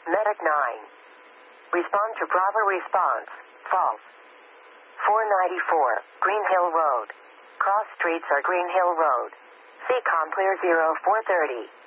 Medic 9. Respond to Bravo response. False. 494, Green Hill Road. Cross streets are Green Hill Road. CCOM clear 0430.